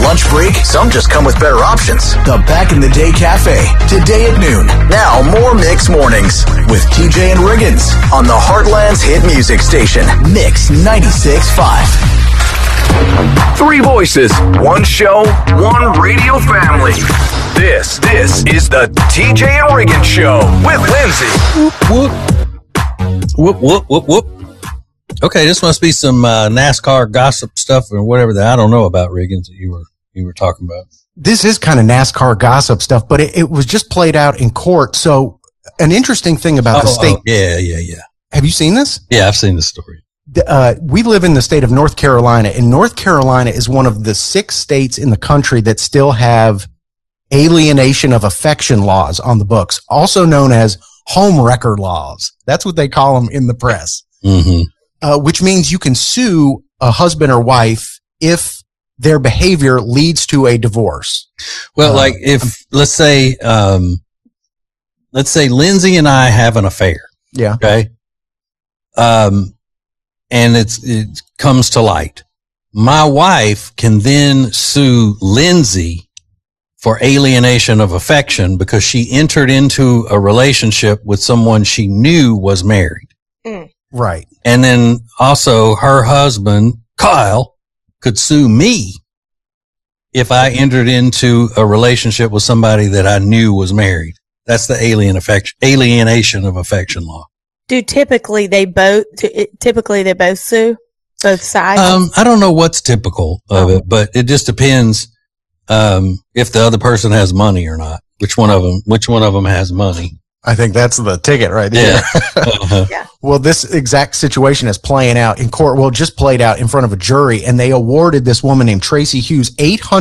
lunch break, some just come with better options. The Back in the Day Cafe, today at noon. Now, more Mix Mornings with TJ and Riggins on the Heartland's hit music station, Mix 96.5. Three voices, one show, one radio family. This is the TJ and Riggins Show with Lindsay. Whoop, whoop, whoop, whoop. Okay, this must be some NASCAR gossip stuff or whatever that I don't know about, Riggins, that you were talking about. This is kind of NASCAR gossip stuff, but it was just played out in court. So an interesting thing about the state. Yeah. Have you seen this? Yeah, I've seen the story. We live in the state of North Carolina, and North Carolina is one of the 6 states in the country that still have alienation of affection laws on the books, also known as home wrecker laws. That's what they call them in the press. Mm-hmm. Which means you can sue a husband or wife if their behavior leads to a divorce. Well, like if, let's say Lindsay and I have an affair. Yeah. Okay. And it comes to light. My wife can then sue Lindsay for alienation of affection because she entered into a relationship with someone she knew was married. Mm. Right. And then also her husband, Kyle, could sue me if I entered into a relationship with somebody that I knew was married. That's the alienation of affection law. Do typically they both sue both sides? I don't know what's typical of it, but it just depends if the other person has money or not. Which one of them has money? I think that's the ticket right there. Yeah. Uh-huh. Yeah. Well, this exact situation is playing out in court. Well, it just played out in front of a jury, and they awarded this woman named Tracy Hughes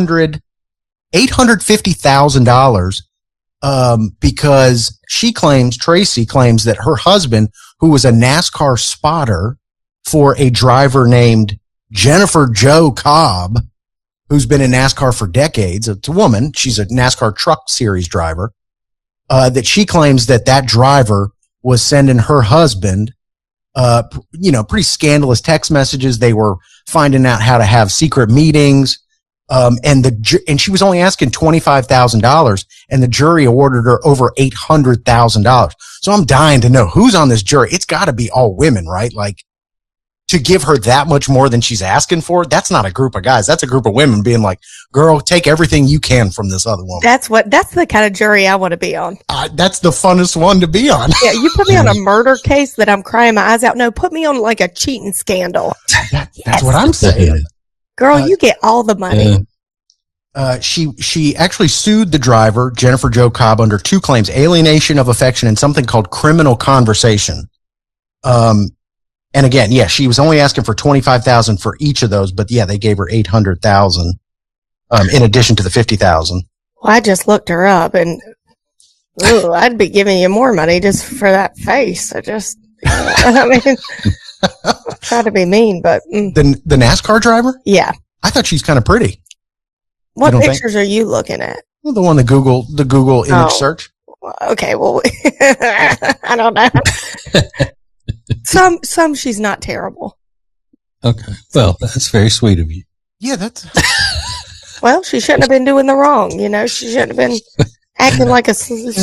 $850,000 because Tracy claims that her husband, who was a NASCAR spotter for a driver named Jennifer Jo Cobb, who's been in NASCAR for decades. It's a woman. She's a NASCAR truck series driver. That she claims that driver was sending her husband, pretty scandalous text messages. They were finding out how to have secret meetings. And she was only asking $25,000, and the jury awarded her over $800,000. So I'm dying to know who's on this jury. It's got to be all women, right? Like, to give her that much more than she's asking for, that's not a group of guys. That's a group of women being like, girl, take everything you can from this other woman. That's the kind of jury I want to be on. That's the funnest one to be on. Yeah, you put me on a murder case that I'm crying my eyes out. No, put me on like a cheating scandal. That's what I'm saying. Girl, you get all the money. She actually sued the driver, Jennifer Jo Cobb, under 2 claims, alienation of affection and something called criminal conversation. And again, yeah, she was only asking for $25,000 for each of those, but yeah, they gave her $800,000, in addition to the $50,000. Well, I just looked her up, and I'd be giving you more money just for that face. I mean, try to be mean, but the NASCAR driver? Yeah. I thought she's kind of pretty. What pictures are you looking at? Well, the one the Google image search. Okay, well, I don't know. Some she's not terrible. Okay. Well, that's very sweet of you. Yeah, that's. Well, she shouldn't have been doing the wrong. She shouldn't have been acting like a salute.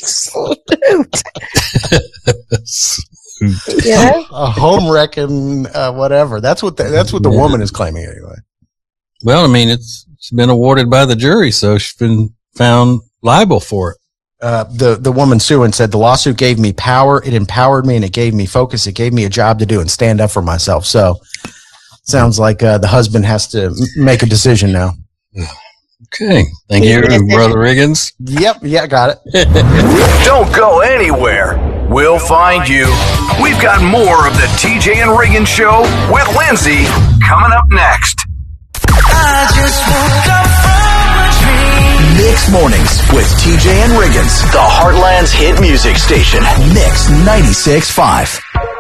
A home wrecking, whatever. That's what the woman is claiming anyway. Well, I mean, it's been awarded by the jury, so she's been found liable for it. The woman suing said the lawsuit gave me power, it empowered me, and it gave me focus. It gave me a job to do and stand up for myself. So sounds like the husband has to make a decision now. Okay. Thank you, Brother Riggins. Yep. Yeah, got it. Don't go anywhere. We'll find you. We've got more of the TJ and Riggins Show with Lindsay coming up next. I just woke up from a dream. Mix Mornings with TJ and Riggins, the Heartland's hit music station, Mix 96.5.